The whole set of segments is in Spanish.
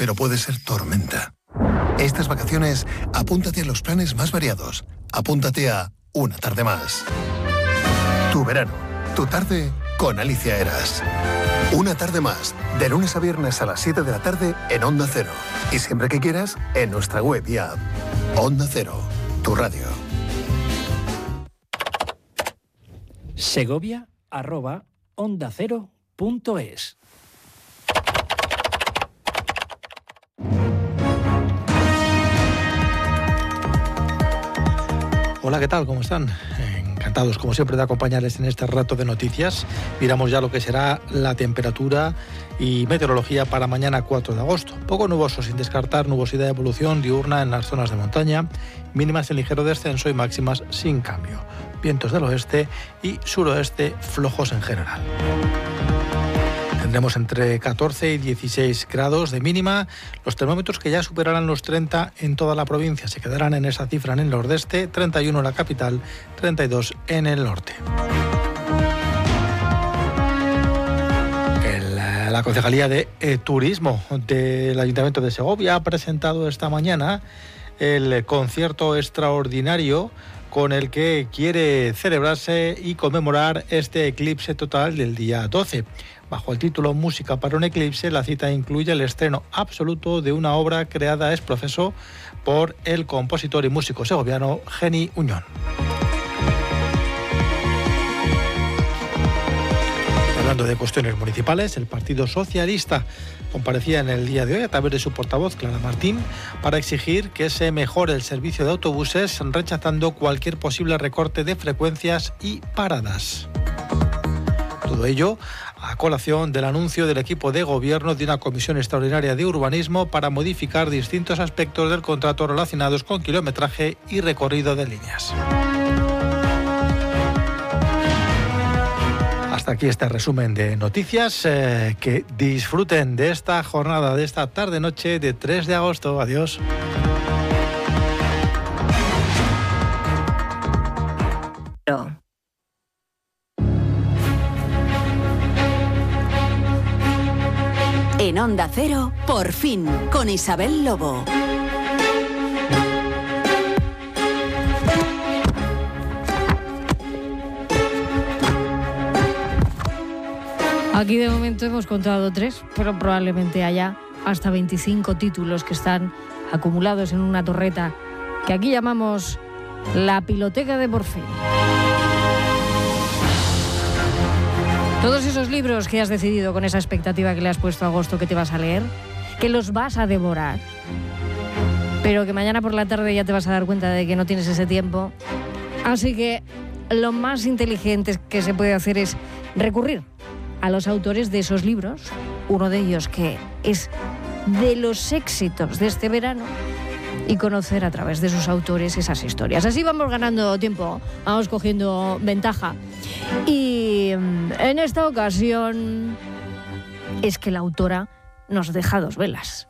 pero puede ser tormenta. Estas vacaciones, apúntate a los planes más variados. Apúntate a Una Tarde Más. Tu verano, tu tarde con Alicia Eras. Una Tarde Más, de lunes a viernes a las 7 de la tarde en Onda Cero. Y siempre que quieras, en nuestra web y app. Onda Cero, tu radio. Segovia@ondacero.es. Hola, ¿qué tal? ¿Cómo están? Encantados, como siempre, de acompañarles en este rato de noticias. Miramos ya lo que será la temperatura y meteorología para mañana 4 de agosto. Poco nuboso, sin descartar nubosidad de evolución diurna en las zonas de montaña, mínimas en ligero descenso y máximas sin cambio. Vientos del oeste y suroeste flojos en general. Tendremos entre 14 y 16 grados de mínima. Los termómetros que ya superarán los 30 en toda la provincia. Se quedarán en esa cifra en el nordeste, 31 en la capital, 32 en el norte. La Concejalía de Turismo del Ayuntamiento de Segovia ha presentado esta mañana el concierto extraordinario con el que quiere celebrarse y conmemorar este eclipse total del día 12. Bajo el título Música para un eclipse, la cita incluye el estreno absoluto de una obra creada ex profeso por el compositor y músico segoviano Geni Uñón. Hablando de cuestiones municipales, el Partido Socialista comparecía en el día de hoy a través de su portavoz, Clara Martín, para exigir que se mejore el servicio de autobuses, rechazando cualquier posible recorte de frecuencias y paradas. Todo ello a colación del anuncio del equipo de gobierno de una comisión extraordinaria de urbanismo para modificar distintos aspectos del contrato relacionados con kilometraje y recorrido de líneas. Hasta aquí este resumen de noticias. Que disfruten de esta jornada, de esta tarde-noche de 3 de agosto. Adiós. En Onda Cero, por fin, con Isabel Lobo. Aquí de momento hemos contado 3, pero probablemente haya hasta 25 títulos que están acumulados en una torreta que aquí llamamos la Piloteca de Por fin. Todos esos libros que has decidido con esa expectativa que le has puesto a agosto que te vas a leer, que los vas a devorar, pero que mañana por la tarde ya te vas a dar cuenta de que no tienes ese tiempo. Así que lo más inteligente que se puede hacer es recurrir a los autores de esos libros, uno de ellos que es de los éxitos de este verano, y conocer a través de sus autores esas historias. Así vamos ganando tiempo, vamos cogiendo ventaja. Y en esta ocasión es que la autora nos deja 2 velas.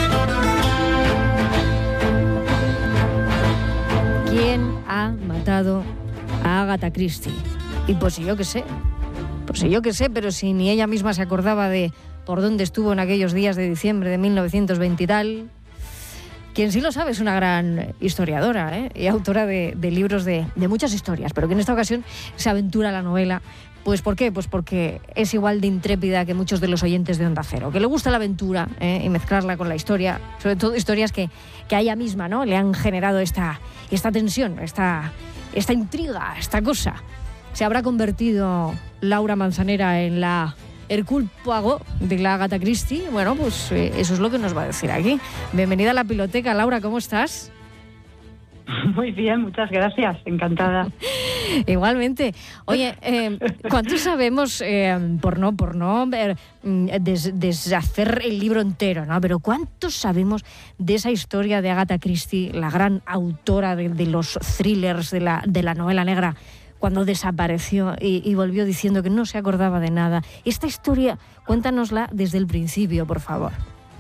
¿Quién ha matado a Agatha Christie? Y pues yo qué sé, pero si ni ella misma se acordaba de por dónde estuvo en aquellos días de diciembre de 1920 y tal. Quien sí lo sabe es una gran historiadora, y autora de libros de muchas historias, pero que en esta ocasión se aventura a la novela. Pues ¿por qué? Pues porque es igual de intrépida que muchos de los oyentes de Onda Cero, que le gusta la aventura y mezclarla con la historia, sobre todo historias que a ella misma, ¿no?, le han generado esta tensión, esta intriga, esta cosa. Se habrá convertido Laura Manzanera en la Hercule Poirot de la Agatha Christie. Bueno, pues eso es lo que nos va a decir aquí. Bienvenida a la Piloteca, Laura, ¿cómo estás? Muy bien, muchas gracias, encantada. Igualmente. Oye, ¿cuánto sabemos, por no deshacer el libro entero, ¿no?, pero cuánto sabemos de esa historia de Agatha Christie, la gran autora de los thrillers, de la novela negra, cuando desapareció y volvió diciendo que no se acordaba de nada? Esta historia, cuéntanosla desde el principio, por favor.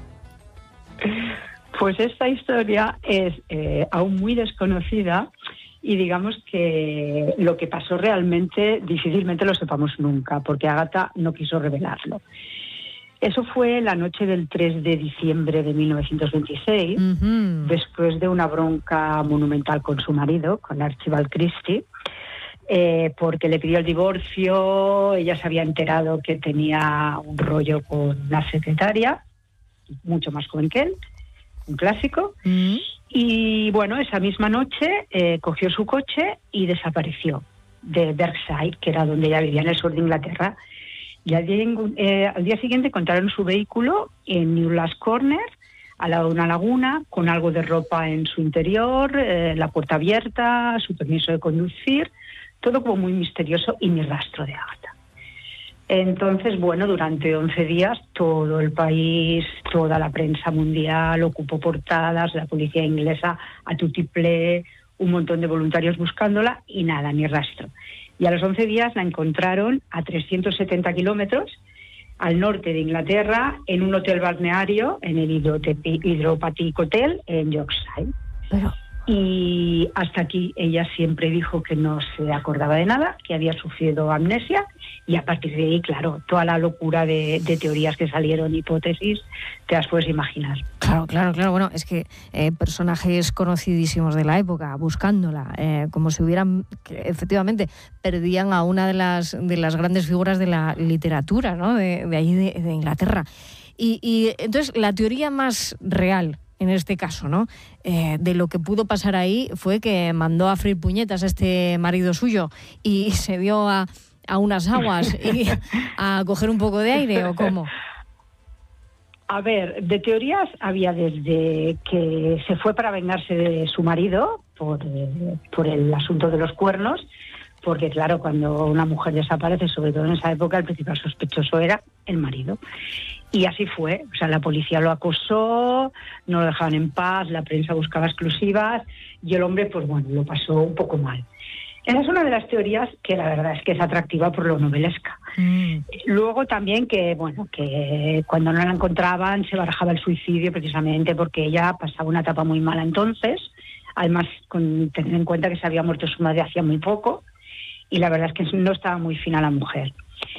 Pues esta historia es aún muy desconocida y digamos que lo que pasó realmente difícilmente lo sepamos nunca, porque Agatha no quiso revelarlo. Eso fue la noche del 3 de diciembre de 1926, después de una bronca monumental con su marido, con Archibald Christie, porque le pidió el divorcio. Ella se había enterado que tenía un rollo con una secretaria, mucho más joven que él, un clásico, y bueno, esa misma noche cogió su coche y desapareció de Berkshire, que era donde ella vivía, en el sur de Inglaterra. Y al día siguiente encontraron su vehículo en Newlands Corner, al lado de una laguna, con algo de ropa en su interior, la puerta abierta, su permiso de conducir, todo como muy misterioso y ni rastro de Agatha. Entonces, bueno, durante 11 días todo el país, toda la prensa mundial ocupó portadas, la policía inglesa a tutiplé, un montón de voluntarios buscándola y nada, ni rastro. Y a los 11 días la encontraron a 370 kilómetros al norte de Inglaterra, en un hotel balneario, en el Hydropathic Hotel, en Yorkshire. Y hasta aquí ella siempre dijo que no se acordaba de nada, que había sufrido amnesia, y a partir de ahí, claro, toda la locura de teorías que salieron, hipótesis, te las puedes imaginar. Claro. Bueno, es que personajes conocidísimos de la época, buscándola, como si hubieran, que efectivamente, perdían a una de las grandes figuras de la literatura, ¿no? de ahí de Inglaterra. Y entonces, la teoría más real, en este caso, ¿no? De lo que pudo pasar ahí fue que mandó a freír puñetas a este marido suyo y se dio a unas aguas y a coger un poco de aire, ¿o cómo? A ver, de teorías había desde que se fue para vengarse de su marido por el asunto de los cuernos, porque claro, cuando una mujer desaparece, sobre todo en esa época, el principal sospechoso era el marido. Y así fue, o sea, la policía lo acosó, no lo dejaban en paz, la prensa buscaba exclusivas y el hombre, pues bueno, lo pasó un poco mal. Esa es una de las teorías que la verdad es que es atractiva por lo novelesca. Luego también que, bueno, que cuando no la encontraban se barajaba el suicidio precisamente porque ella pasaba una etapa muy mala entonces, además con tener en cuenta que se había muerto su madre hacía muy poco y la verdad es que no estaba muy fina la mujer.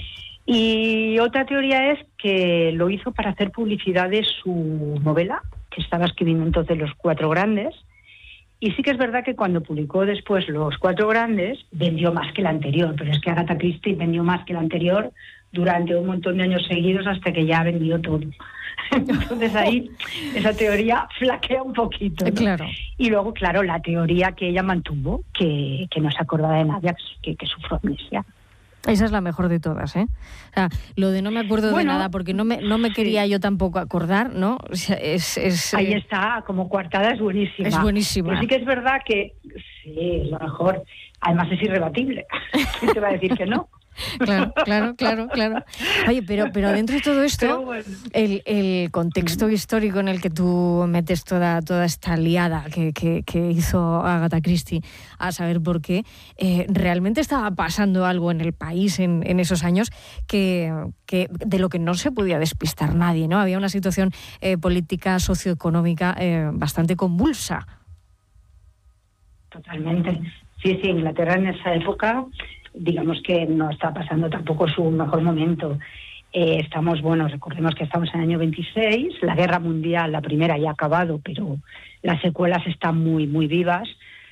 Y otra teoría es que lo hizo para hacer publicidad de su novela, que estaba escribiendo entonces Los Cuatro Grandes. Y sí que es verdad que cuando publicó después Los Cuatro Grandes, vendió más que la anterior, pero es que Agatha Christie vendió más que la anterior durante un montón de años seguidos hasta que ya vendió todo. Entonces ahí esa teoría flaquea un poquito, ¿no? Claro. Y luego, claro, la teoría que ella mantuvo, que no se acordaba de nada, que sufrió amnesia. Esa es la mejor de todas, ¿eh? O sea, lo de no me acuerdo de nada, porque no me quería yo tampoco acordar, ¿no? O sea, ahí está, como coartada es buenísima. Es buenísima. Pero sí que es verdad que sí, es lo mejor. Además es irrebatible. ¿Quién te va a decir que no? Claro. Oye, pero dentro de todo esto, bueno, el contexto histórico en el que tú metes toda esta liada que hizo Agatha Christie, a saber por qué, realmente estaba pasando algo en el país en esos años que de lo que no se podía despistar nadie, ¿no? Había una situación política, socioeconómica bastante convulsa. Totalmente. Sí, Inglaterra en esa época, digamos que no está pasando tampoco su mejor momento. Recordemos que estamos en el año 26, la guerra mundial, la primera ya ha acabado, pero las secuelas están muy, muy vivas.